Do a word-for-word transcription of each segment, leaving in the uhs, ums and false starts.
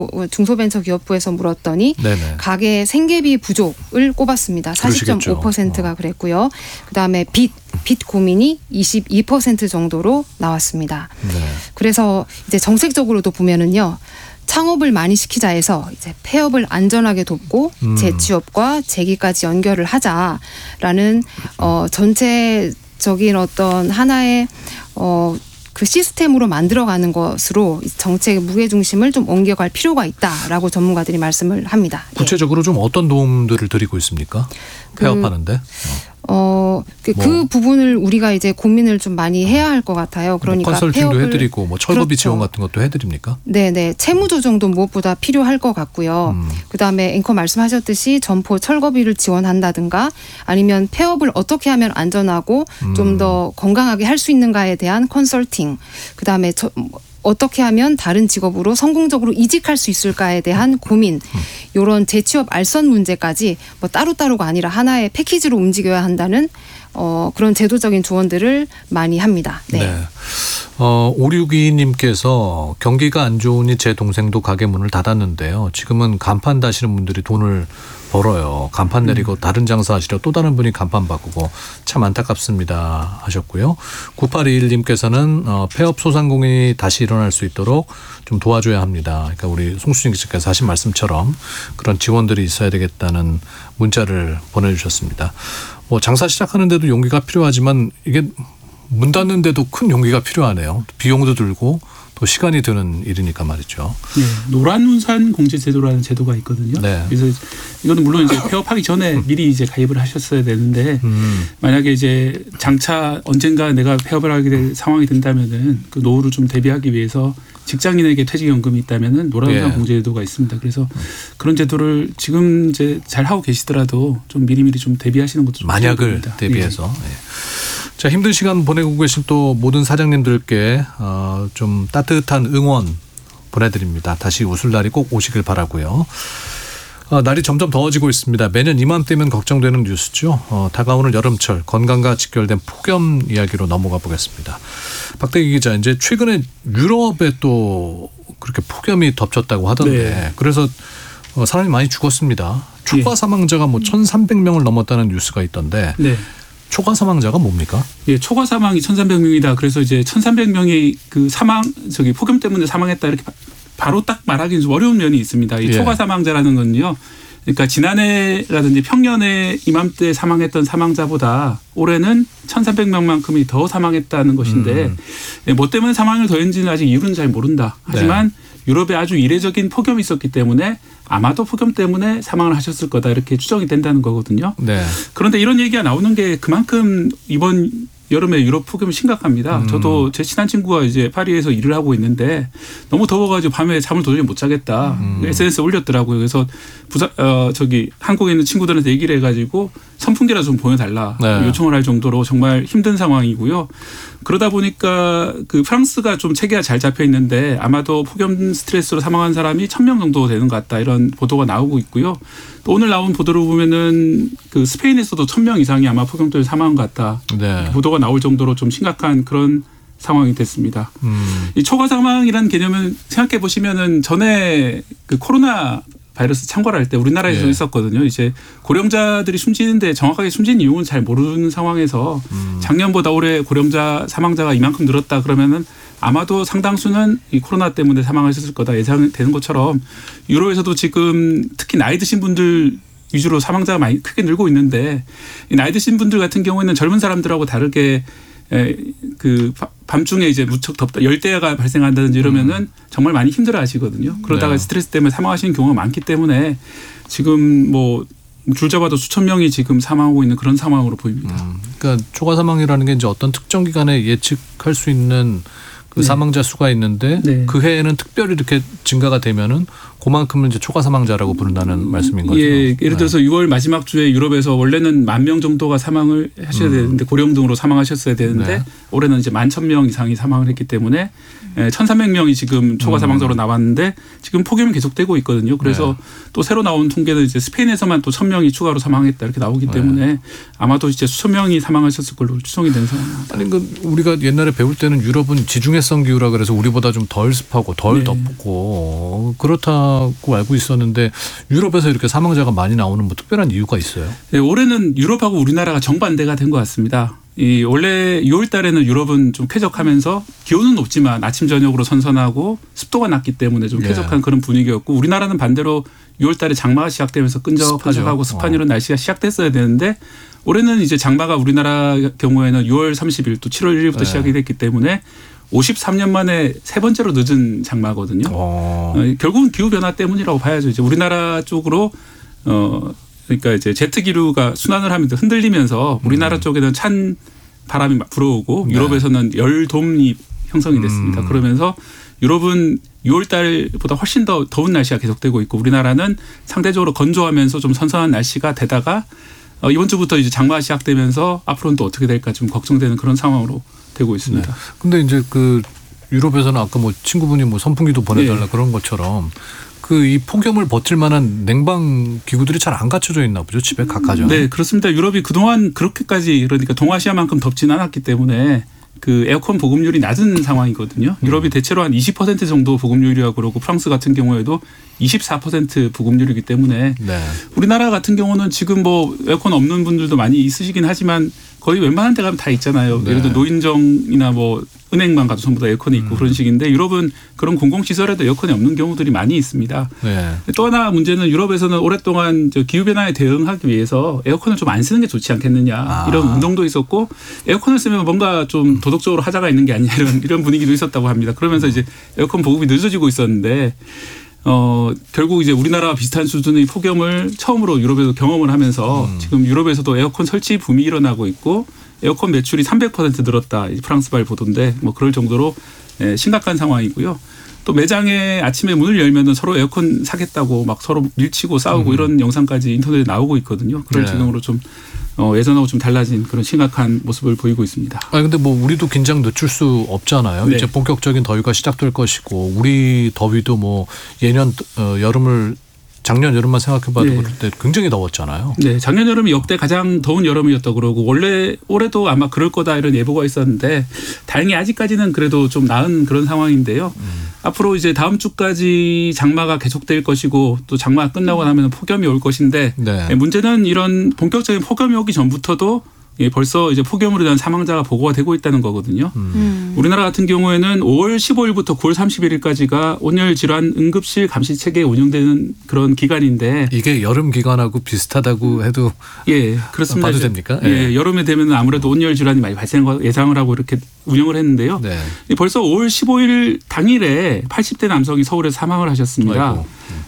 중소벤처기업부에서 물었더니 네네. 가계 생계비 부족을 꼽았습니다. 사십 점 오 퍼센트가 그랬고요. 그다음에 빚, 빚 고민이 이십이 퍼센트 정도로 나왔습니다. 네. 그래서 이제 정책적으로도 보면은요. 창업을 많이 시키자 해서 이제 폐업을 안전하게 돕고 음. 재취업과 재기까지 연결을 하자라는 어, 전체적인 어떤 하나의 어, 그 시스템으로 만들어가는 것으로 정책의 무게중심을 좀 옮겨갈 필요가 있다라고 전문가들이 말씀을 합니다. 구체적으로 예. 좀 어떤 도움들을 드리고 있습니까? 폐업하는데. 그, 어, 그, 뭐. 그 부분을 우리가 이제 고민을 좀 많이 해야 할 것 같아요. 그러니까 뭐 컨설팅도 폐업을, 해드리고 뭐 철거비 그렇죠. 지원 같은 것도 해드립니까? 네네. 채무 조정도 무엇보다 필요할 것 같고요. 음. 그다음에 앵커 말씀하셨듯이 점포 철거비를 지원한다든가 아니면 폐업을 어떻게 하면 안전하고 음. 좀 더 건강하게 할 수 있는가에 대한 컨설팅. 그다음에 저, 어떻게 하면 다른 직업으로 성공적으로 이직할 수 있을까에 대한 고민, 이런 재취업 알선 문제까지 뭐 따로따로가 아니라 하나의 패키지로 움직여야 한다는 어, 그런 제도적인 조언들을 많이 합니다. 네. 네. 어, 오육이이 님께서 경기가 안 좋으니 제 동생도 가게 문을 닫았는데요. 지금은 간판 다시는 분들이 돈을 벌어요. 간판 내리고 음. 다른 장사 하시려 또 다른 분이 간판 바꾸고 참 안타깝습니다 하셨고요. 구팔이일 님께서는 어, 폐업 소상공인이 다시 일어날 수 있도록 좀 도와줘야 합니다. 그러니까 우리 송수진 기자께서 하신 말씀처럼 그런 지원들이 있어야 되겠다는 문자를 보내주셨습니다. 뭐 장사 시작하는데도 용기가 필요하지만 이게 문 닫는데도 큰 용기가 필요하네요. 비용도 들고 또 시간이 드는 일이니까 말이죠. 네, 노란운산 공제제도라는 제도가 있거든요. 네. 그래서 이거는 물론 이제 폐업하기 전에 미리 이제 가입을 하셨어야 되는데 음. 만약에 이제 장차 언젠가 내가 폐업을 하게 될 상황이 된다면은 그 노후를 좀 대비하기 위해서 직장인에게 퇴직연금이 있다면은 노란운산 예. 공제제도가 있습니다. 그래서 그런 제도를 지금 이제 잘 하고 계시더라도 좀 미리미리 좀 대비하시는 것도 좀 만약을 대비해서. 예. 예. 자, 힘든 시간 보내고 계신 또 모든 사장님들께 어, 좀 따뜻한 응원 보내드립니다. 다시 웃을 날이 꼭 오시길 바라고요. 어, 날이 점점 더워지고 있습니다. 매년 이맘때면 걱정되는 뉴스죠. 어, 다가오는 여름철 건강과 직결된 폭염 이야기로 넘어가 보겠습니다. 박대기 기자, 이제 최근에 유럽에 또 그렇게 폭염이 덮쳤다고 하던데 네. 그래서 어, 사람이 많이 죽었습니다. 초과 사망자가 뭐 천삼백 명을 넘었다는 뉴스가 있던데 네. 초과 사망자가 뭡니까? 예, 초과 사망이 천삼백 명이다. 그래서 이제 천삼백 명이 그 사망, 저기 폭염 때문에 사망했다 이렇게 바로 딱 말하기는 좀 어려운 면이 있습니다. 이 예. 초과 사망자라는 건요. 그러니까 지난해라든지 평년에 이맘때 사망했던 사망자보다 올해는 천삼백 명만큼이 더 사망했다는 것인데 음. 뭐 때문에 사망을 더했는지는 아직 이유는 잘 모른다. 하지만 네. 유럽에 아주 이례적인 폭염이 있었기 때문에 아마도 폭염 때문에 사망을 하셨을 거다 이렇게 추정이 된다는 거거든요. 네. 그런데 이런 얘기가 나오는 게 그만큼 이번 여름에 유럽 폭염이 심각합니다. 음. 저도 제 친한 친구가 이제 파리에서 일을 하고 있는데 너무 더워가지고 밤에 잠을 도저히 못 자겠다. 음. 에스엔에스에 올렸더라고요. 그래서 부사, 어, 저기 한국에 있는 친구들한테 얘기를 해가지고 선풍기라도 좀 보내달라 네. 요청을 할 정도로 정말 힘든 상황이고요. 그러다 보니까 그 프랑스가 좀 체계가 잘 잡혀 있는데 아마도 폭염 스트레스로 사망한 사람이 천 명 정도 되는 것 같다 이런 보도가 나오고 있고요. 또 오늘 나온 보도를 보면은 그 스페인에서도 천 명 이상이 아마 폭염 때문에 사망한 것 같다. 네. 보도가 나올 정도로 좀 심각한 그런 상황이 됐습니다. 음. 이 초과 사망이라는 개념은 생각해 보시면은 전에 그 코로나 바이러스 창궐할 때 우리나라에서 예. 있었거든요. 이제 고령자들이 숨지는데 정확하게 숨진 이유는 잘 모르는 상황에서 음. 작년보다 올해 고령자 사망자가 이만큼 늘었다 그러면은 아마도 상당수는 이 코로나 때문에 사망하셨을 거다 예상되는 것처럼 유럽에서도 지금 특히 나이 드신 분들 위주로 사망자가 많이 크게 늘고 있는데 이 나이 드신 분들 같은 경우에는 젊은 사람들하고 다르게 그 밤중에 이제 무척 덥다 열대야가 발생한다든지 이러면은 음. 정말 많이 힘들어하시거든요. 그러다가 네. 스트레스 때문에 사망하시는 경우가 많기 때문에 지금 뭐 줄잡아도 수천 명이 지금 사망하고 있는 그런 상황으로 보입니다. 음. 그러니까 초과 사망이라는 게 이제 어떤 특정 기간에 예측할 수 있는 그 네. 사망자 수가 있는데 네. 그 해에는 특별히 이렇게 증가가 되면은 그만큼은 이제 초과 사망자라고 부른다는 말씀인 거죠. 예, 예를 들어서 네. 유월 마지막 주에 유럽에서 원래는 만 명 정도가 사망을 하셔야 음. 되는데 고령 등으로 사망하셨어야 되는데 네. 올해는 이제 만 천 명 이상이 사망을 했기 때문에 천삼백 명이 지금 초과 사망자로 나왔는데 지금 폭염이 계속되고 있거든요. 그래서 네. 또 새로 나온 통계는 이제 스페인에서만 또 천 명이 추가로 사망했다 이렇게 나오기 때문에 네. 아마도 이제 수천 명이 사망하셨을 걸로 추정이 되는 상황입니다. 아니 그 우리가 옛날에 배울 때는 유럽은 지중해성 기후라 그래서 우리보다 좀 덜 습하고 덜 네. 덥고 그렇다. 괜찮다고 알고 있었는데 유럽에서 이렇게 사망자가 많이 나오는 뭐 특별한 이유가 있어요? 네, 올해는 유럽하고 우리나라가 정반대가 된 것 같습니다. 이 원래 유월 달에는 유럽은 좀 쾌적하면서 기온은 높지만 아침 저녁으로 선선하고 습도가 낮기 때문에 좀 쾌적한 예. 그런 분위기였고 우리나라는 반대로 유월 달에 장마가 시작되면서 끈적끈적하고 습한 이런 어. 날씨가 시작됐어야 되는데 올해는 이제 장마가 우리나라 경우에는 유월 삼십일 또 칠월 일일부터 예. 시작이 됐기 때문에 오십삼 년 만에 세 번째로 늦은 장마거든요. 어. 어, 결국은 기후 변화 때문이라고 봐야죠. 이제 우리나라 쪽으로 어 그러니까 이제 제트 기류가 순환을 하면서 흔들리면서 우리나라 음. 쪽에는 찬 바람이 불어오고 네. 유럽에서는 열돔이 형성이 됐습니다. 음. 그러면서 유럽은 유월 달보다 훨씬 더 더운 날씨가 계속되고 있고 우리나라는 상대적으로 건조하면서 좀 선선한 날씨가 되다가 어, 이번 주부터 이제 장마가 시작되면서 앞으로는 또 어떻게 될까 좀 걱정되는 그런 상황으로 되고 있습니다. 네. 근데 이제 그 유럽에서는 아까 뭐 친구분이 뭐 선풍기도 보내달라 네. 그런 것처럼 그 이 폭염을 버틸 만한 냉방 기구들이 잘 안 갖춰져 있나 보죠. 집에 각 가정. 네, 그렇습니다. 유럽이 그동안 그렇게까지 그러니까 동아시아만큼 덥지는 않았기 때문에 그 에어컨 보급률이 낮은 상황이거든요. 유럽이 대체로 한 이십 퍼센트 정도 보급률이라고 그러고 프랑스 같은 경우에도 이십사 퍼센트 보급률이기 때문에 네. 우리나라 같은 경우는 지금 뭐 에어컨 없는 분들도 많이 있으시긴 하지만 거의 웬만한 데 가면 다 있잖아요. 네. 예를 들어 노인정이나 뭐 은행만 가도 전부 다 에어컨이 있고 음. 그런 식인데 유럽은 그런 공공시설에도 에어컨이 없는 경우들이 많이 있습니다. 네. 또 하나 문제는 유럽에서는 오랫동안 기후변화에 대응하기 위해서 에어컨을 좀 안 쓰는 게 좋지 않겠느냐 아. 이런 운동도 있었고 에어컨을 쓰면 뭔가 좀 도덕적으로 하자가 있는 게 아니냐 이런, 이런 분위기도 있었다고 합니다. 그러면서 이제 에어컨 보급이 늦어지고 있었는데 어, 결국 이제 우리나라와 비슷한 수준의 폭염을 처음으로 유럽에서 경험을 하면서 음. 지금 유럽에서도 에어컨 설치 붐이 일어나고 있고 에어컨 매출이 삼백 퍼센트 늘었다. 프랑스발 보도인데 뭐 그럴 정도로 심각한 상황이고요. 또 매장에 아침에 문을 열면은 서로 에어컨 사겠다고 막 서로 밀치고 싸우고 음. 이런 영상까지 인터넷에 나오고 있거든요. 그럴 네. 지경으로 좀 어, 예전하고 좀 달라진 그런 심각한 모습을 보이고 있습니다. 아 근데 뭐 우리도 긴장 늦출 수 없잖아요. 네. 이제 본격적인 더위가 시작될 것이고 우리 더위도 뭐 예년 어, 여름을 작년 여름만 생각해봐도 네. 그때 굉장히 더웠잖아요. 네, 작년 여름이 역대 가장 더운 여름이었다고 그러고 원래 올해도 아마 그럴 거다 이런 예보가 있었는데 다행히 아직까지는 그래도 좀 나은 그런 상황인데요. 음. 앞으로 이제 다음 주까지 장마가 계속될 것이고 또 장마가 끝나고 나면 폭염이 올 것인데 네. 문제는 이런 본격적인 폭염이 오기 전부터도 예, 벌써 이제 폭염으로 인한 사망자가 보고가 되고 있다는 거거든요. 음. 우리나라 같은 경우에는 오월 십오일부터 구월 삼십일일까지가 온열 질환 응급실 감시 체계 운영되는 그런 기간인데 이게 여름 기간하고 비슷하다고 해도 예, 그렇습니다. 봐도 됩니까? 예, 예 여름에 되면 아무래도 온열 질환이 많이 발생한 거 예상을 하고 이렇게 운영을 했는데요. 네. 벌써 오월 십오일 당일에 팔십 대 남성이 서울에서 사망을 하셨습니다. 아이고.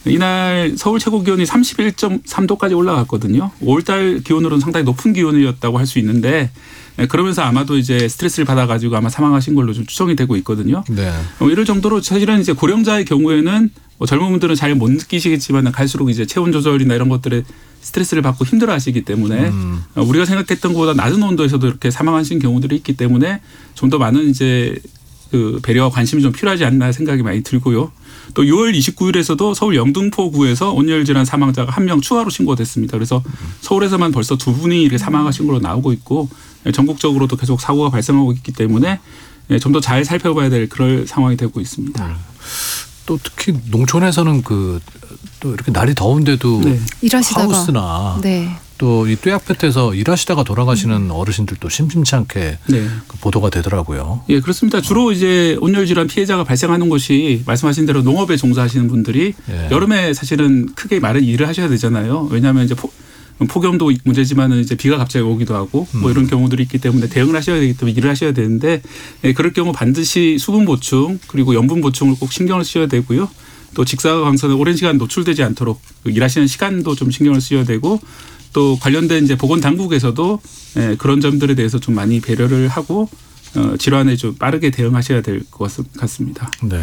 이날 서울 최고 기온이 삼십일 점 삼도까지 올라갔거든요. 오월달 기온으로는 상당히 높은 기온이었다고 할 수 있는데 그러면서 아마도 이제 스트레스를 받아가지고 아마 사망하신 걸로 좀 추정이 되고 있거든요. 네. 이럴 정도로 사실은 이제 고령자의 경우에는 뭐 젊은 분들은 잘 못 느끼시겠지만 갈수록 이제 체온 조절이나 이런 것들에 스트레스를 받고 힘들어하시기 때문에 음. 우리가 생각했던 것보다 낮은 온도에서도 이렇게 사망하신 경우들이 있기 때문에 좀 더 많은 이제 그 배려와 관심이 좀 필요하지 않나 생각이 많이 들고요. 또 유월 이십구일에서도 서울 영등포구에서 온열 질환 사망자가 한 명 추가로 신고됐습니다. 그래서 서울에서만 벌써 두 분이 이렇게 사망하신 걸로 나오고 있고 전국적으로도 계속 사고가 발생하고 있기 때문에 좀 더 잘 살펴봐야 될 그런 상황이 되고 있습니다. 네. 또 특히 농촌에서는 그 또 이렇게 날이 더운데도 네. 일하시다가 하우스나 네. 또 이 뙤약볕에서 일하시다가 돌아가시는 어르신들도 심심치 않게 네. 그 보도가 되더라고요. 예, 그렇습니다. 주로 이제 온열 질환 피해자가 발생하는 곳이 말씀하신 대로 농업에 종사하시는 분들이 예. 여름에 사실은 크게 많은 일을 하셔야 되잖아요. 왜냐하면 이제 포, 폭염도 문제지만은 이제 비가 갑자기 오기도 하고 뭐 이런 경우들이 있기 때문에 대응을 하셔야 되기 때문에 일을 하셔야 되는데 예, 그럴 경우 반드시 수분 보충 그리고 염분 보충을 꼭 신경을 쓰셔야 되고요. 또 직사광선에 오랜 시간 노출되지 않도록 일하시는 시간도 좀 신경을 쓰셔야 되고 또 관련된 이제 보건 당국에서도 예, 그런 점들에 대해서 좀 많이 배려를 하고 어, 질환에 좀 빠르게 대응하셔야 될 것 같습니다. 네.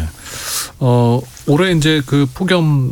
어, 올해 이제 그 폭염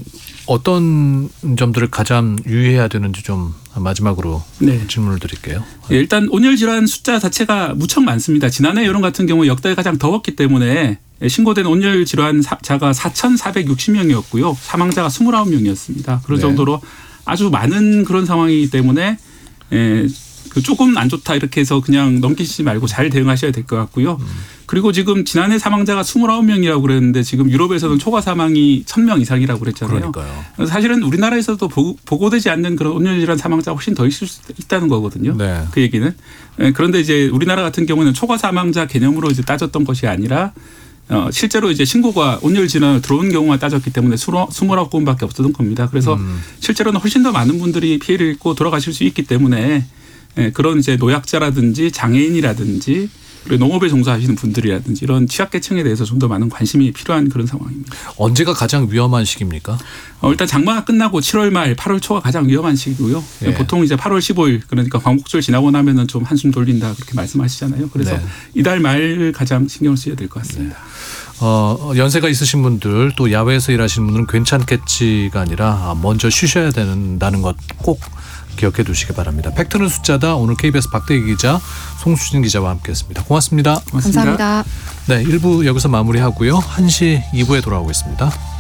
어떤 점들을 가장 유의해야 되는지 좀 마지막으로 네. 질문을 드릴게요. 예, 일단 온열 질환 숫자 자체가 무척 많습니다. 지난해 여름 같은 경우 역대 가장 더웠기 때문에 신고된 온열 질환자가 사천사백육십 명이었고요. 사망자가 이십구 명이었습니다. 그런 네. 정도로 아주 많은 그런 상황이기 때문에 에, 그 조금 안 좋다 이렇게 해서 그냥 넘기시지 말고 잘 대응하셔야 될 것 같고요. 음. 그리고 지금 지난해 사망자가 이십구 명이라고 그랬는데 지금 유럽에서는 초과 사망이 천 명 이상이라고 그랬잖아요. 그러니까요. 사실은 우리나라에서도 보고되지 않는 그런 온열질환 사망자가 훨씬 더 있을 수 있다는 거거든요. 네. 그 얘기는. 그런데 이제 우리나라 같은 경우는 초과 사망자 개념으로 이제 따졌던 것이 아니라 어, 실제로 이제 신고가 온열질환으로 들어온 경우가 따졌기 때문에 이십구 건밖에 없었던 겁니다. 그래서 음. 실제로는 훨씬 더 많은 분들이 피해를 입고 돌아가실 수 있기 때문에 그런 이제 노약자라든지 장애인이라든지 그리고 농업에 종사하시는 분들이라든지 이런 취약계층에 대해서 좀 더 많은 관심이 필요한 그런 상황입니다. 언제가 가장 위험한 시기입니까? 어, 일단 장마가 끝나고 칠월 말, 팔월 초가 가장 위험한 시기고요. 예. 보통 이제 팔월 십오일 그러니까 광복절 지나고 나면은 좀 한숨 돌린다 그렇게 말씀하시잖아요. 그래서 네. 이달 말 가장 신경을 써야 될 것 같습니다. 네. 어, 연세가 있으신 분들 또 야외에서 일하시는 분들은 괜찮겠지가 아니라 먼저 쉬셔야 된다는 것 꼭 기억해 두시기 바랍니다. 팩트는 숫자다. 오늘 케이비에스 박대기 기자, 송수진 기자와 함께했습니다. 고맙습니다. 고맙습니다. 감사합니다. 네, 일 부 여기서 마무리하고요. 한 시 이 부에 돌아오겠습니다.